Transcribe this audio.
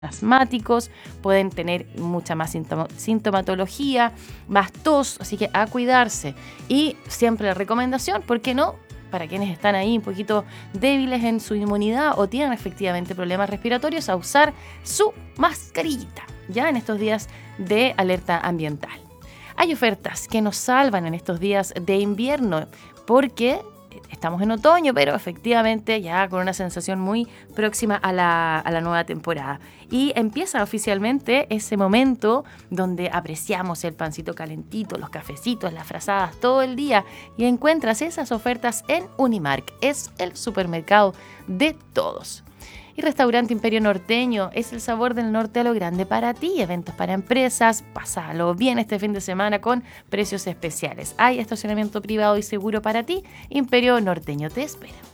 asmáticos, pueden tener mucha más sintomatología, más tos, así que a cuidarse. Y siempre la recomendación, ¿por qué no? Para quienes están ahí un poquito débiles en su inmunidad o tienen efectivamente problemas respiratorios, a usar su mascarillita, ya en estos días de alerta ambiental. Hay ofertas que nos salvan en estos días de invierno porque estamos en otoño, pero efectivamente ya con una sensación muy próxima a la nueva temporada. Y empieza oficialmente ese momento donde apreciamos el pancito calentito, los cafecitos, las frazadas todo el día y encuentras esas ofertas en Unimark. Es el supermercado de todos. Y Restaurante Imperio Norteño es el sabor del norte a lo grande para ti. Eventos para empresas, pásalo bien este fin de semana con precios especiales. Hay estacionamiento privado y seguro para ti. Imperio Norteño te espera.